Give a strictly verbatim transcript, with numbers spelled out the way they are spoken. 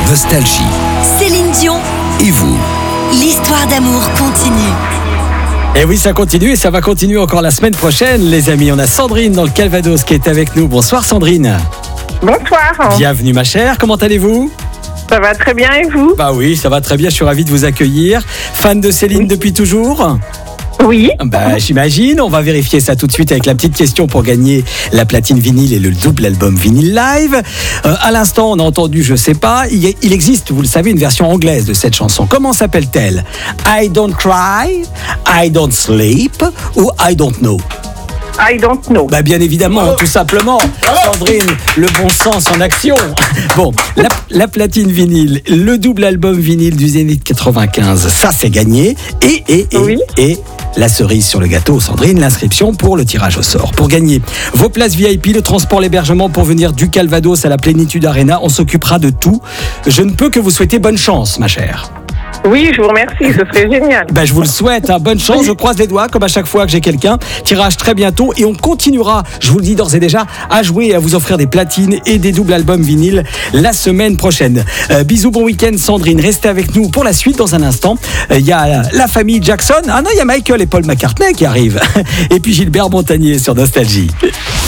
Nostalgie. Céline Dion. Et vous? L'histoire d'amour continue. Et oui, ça continue et ça va continuer encore la semaine prochaine, les amis. On a Sandrine dans le Calvados qui est avec nous. Bonsoir Sandrine. Bonsoir. Bienvenue ma chère, comment allez-vous? Ça va très bien et vous? Bah oui, ça va très bien, je suis ravi de vous accueillir. Fan de Céline Oui. depuis toujours? Oui. Bah j'imagine, on va vérifier ça tout de suite avec la petite question pour gagner la platine vinyle et le double album vinyle live. Euh, à l'instant, on a entendu, je sais pas, il, y a- il existe, vous le savez, une version anglaise de cette chanson. Comment s'appelle-t-elle? I don't cry, I don't sleep ou I don't know? I don't know. Bah bien évidemment, tout simplement. Sandrine, le bon sens en action. Bon, la, la platine vinyle, le double album vinyle du Zénith quatre-vingt-quinze, ça c'est gagné. Et, et, et, Oui. et la cerise sur le gâteau, Sandrine, l'inscription pour le tirage au sort. Pour gagner vos places V I P, le transport, l'hébergement pour venir du Calvados à la Plénitude Arena, on s'occupera de tout. Je ne peux que vous souhaiter bonne chance, ma chère. Oui, je vous remercie, ce serait génial. Ben, je vous le souhaite, hein. Bonne chance, je croise les doigts comme à chaque fois que j'ai quelqu'un. Tirage très bientôt et on continuera, je vous le dis d'ores et déjà, à jouer et à vous offrir des platines et des doubles albums vinyles la semaine prochaine. Euh, bisous, bon week-end Sandrine, restez avec nous pour la suite dans un instant. Il euh, y a la famille Jackson, ah non, il y a Michael et Paul McCartney qui arrivent. Et puis Gilbert Montagnier sur Nostalgie.